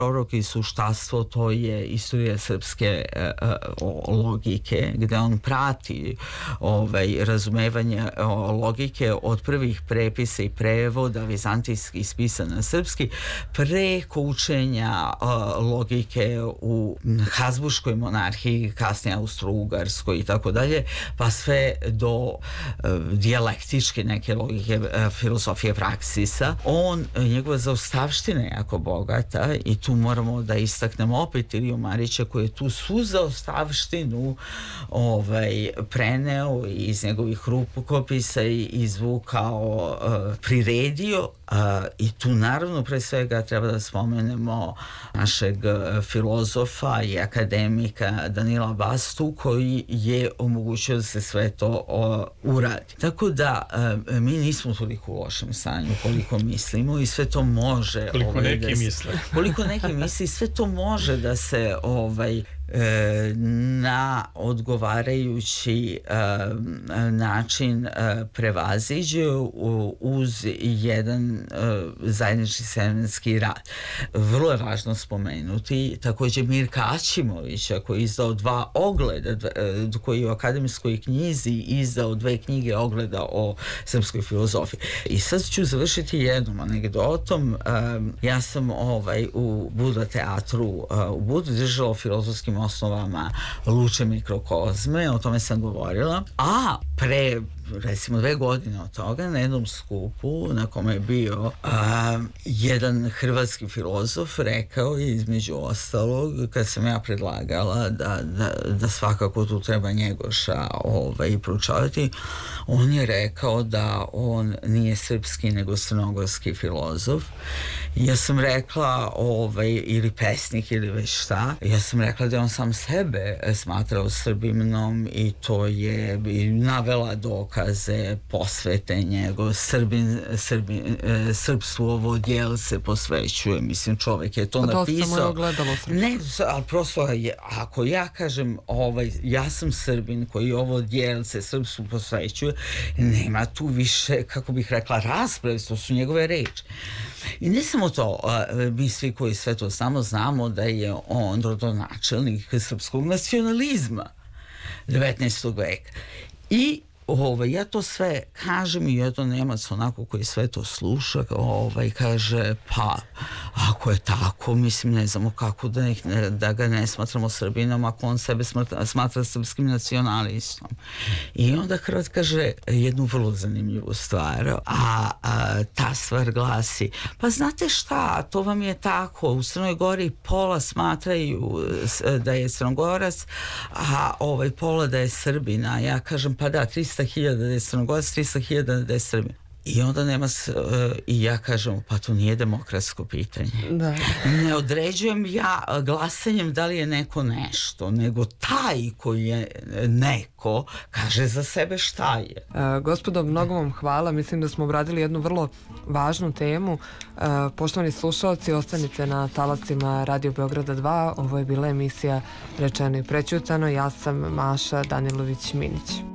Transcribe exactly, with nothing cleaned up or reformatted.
Prorok i suštastvo, to je istorija srpske uh, logike, gde on prati ovaj, razumevanje uh, logike od prvih prepisa i prevoda vizantijskih spisa na srpski, preko učenja uh, logike u Habsburškoj monarhiji, kasnije Austro-Ugarskoj i tako dalje, pa sve do uh, dijalektičke neke logike, uh, filosofije praksisa. On, njegova zaostavština je jako bogata i tu moramo da istaknemo opet Iliju Marića, koji je tu svu zaostavštinu ovaj, preneo iz njegovih rukopisa i izvukao, uh, priredio, uh, i tu naravno pre svega treba da spomenemo našeg uh, filozofa i akademika Danila Bastu, koji je omogućio da se sve to uh, uradi. Tako da uh, mi nismo toliko u lošem stanju koliko mislimo i sve to može koliko ovaj, neki da se, misle koliko neki misli, sve to može da se ovaj e, na odgovarajući e, način e, prevaziđe uz jedan e, zajednički semenski rad. Vrlo je važno spomenuti također Mirka Aćimovića, koji je izdao dva ogleda, dva, koji je u akademskoj knjizi izdao dve knjige ogleda o srpskoj filozofiji. I sad ću završiti jednom anegdotom. Ja sam ovaj, u Buda teatru u Budu držala o filozofskim osnovama luče mikrokozme, o tome sam govorila, a pre recimo dve godine od toga na jednom skupu na kome je bio a, jedan hrvatski filozof rekao je između ostalog, kad sam ja predlagala da, da, da svakako tu treba Njegoša ovaj, proučavati, on je rekao da on nije srpski nego crnogorski filozof. Ja sam rekla ovaj, ili pesnik ili već šta, ja sam rekla da on sam sebe smatrao Srbimnom i to je i navela dokaze posvete njegov Srbin, Srbin, srpstvu ovo djel se posvećuje, mislim čovjek je to pa napisao. To ne, ali prosto ako ja kažem ovaj, ja sam Srbin koji ovo djel se srpstvu posvećuje, nema tu više, kako bih rekla, rasprave, to su njegove reči. I ne samo to, mi svi koji sve to samo znamo da je on rodonačelnik srpskog nacionalizma devetnaestog veka. I ovaj, ja to sve kažem i jedan Nemac onako koji sve to sluša, ovaj, kaže pa ako je tako, mislim ne znamo kako da, ih ne, da ga ne smatramo Srbinom ako on sebe smatra, smatra srpskim nacionalistom. I onda Hrvat kaže jednu vrlo zanimljivu stvar, a, a ta stvar glasi, pa znate šta, to vam je tako, u Crnoj Gori pola smatraju da je Crnogorac, a ovaj pola da je Srbin, a ja kažem pa da, trista hiljada da je Crnogorac, trista hiljada da je Srbin. I onda nema uh, i ja kažem, pa to nije demokratsko pitanje. Da. Ne određujem ja glasanjem da li je neko nešto, nego taj koji je neko kaže za sebe šta je. E, gospodo, mnogo vam hvala. Mislim da smo obradili jednu vrlo važnu temu. E, poštovani slušalci, ostanite na talasima Radio Beograda dva. Ovo je bila emisija Rečeno i prećutano. Ja sam Maša Danilović-Minić.